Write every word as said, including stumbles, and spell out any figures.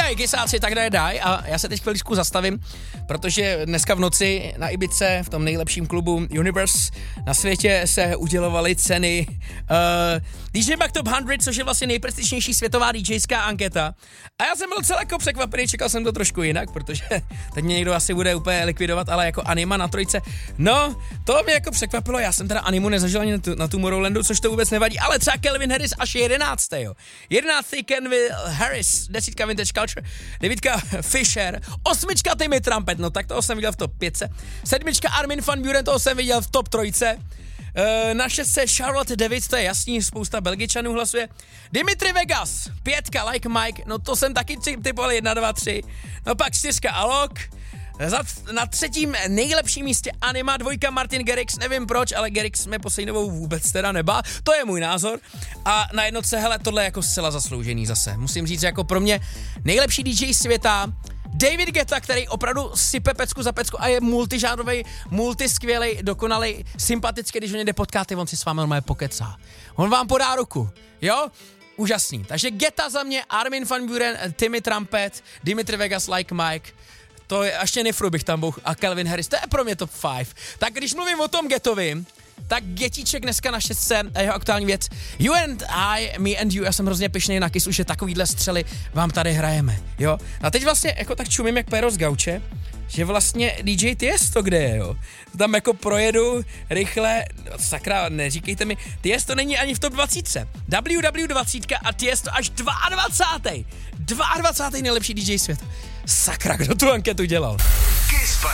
dají, kysáci, tak dají, dají a já se teď chviličku zastavím, protože dneska v noci na Ibice, v tom nejlepším klubu Universe na světě se udělovaly ceny uh, D J Mag Top sto, což je vlastně nejprestižnější světová DJská anketa. A já jsem byl celé jako překvapený, čekal jsem to trošku jinak, protože teď mě někdo asi bude úplně likvidovat, ale jako Anima na trojce. No, to mě jako překvapilo, já jsem teda Animu nezažil ani na, tu, na Tomorrowlandu, což to vůbec nevadí, ale třeba Calvin Harris až jedenáctý. jedenáctý Calvin Harris, desítka Vintage Culture, devítka Fisher, osmička Timmy Trumpet, no tak toho jsem viděl v top pětce, sedmička Armin van Buuren, toho jsem viděl v top trojce, e, na šestce Charlotte David, to je jasný, spousta Belgičanů hlasuje, Dimitri Vegas, pětka Like Mike, no to jsem taky typoval jedna, dva, tři, no pak čtyřka Alok, Za, na třetím nejlepším místě Anima, dvojka Martin Garrix, nevím proč, ale Garrix mě poslední dobou vůbec teda nebá, to je můj názor. A na jednotce, hele, tohle je jako zcela zasloužený zase. Musím říct, jako pro mě nejlepší D J světa, David Guetta, který opravdu sype pecku za pecku a je multižánrovej, multiskvělej, dokonalej, sympatický, když ho někde potkáte, on si s vámi normálně pokecá. On vám podá ruku, jo? Úžasný. Takže Guetta za mě, Armin van Buuren, Timmy Trumpet, Dimitri Vegas, Like Mike, to je, až nefru bych tam byl, a Calvin Harris, to je pro mě top pět. Tak když mluvím o tom Gettovi, tak Getíček dneska na šestce a jeho aktuální věc. You and I, me and you, já jsem hrozně pyšnej na Kissu, že takovýhle střely vám tady hrajeme, jo. A teď vlastně jako tak čumím jak péro z gauče, že vlastně D J Tiesto kde je, jo. Tam jako projedu rychle, sakra, neříkejte mi, Tiesto není ani v top dvacet. W W dvacet a Tiesto až dvacátý. dvacátý nejlepší D J světa. Sakra, kdo tu anketu dělal?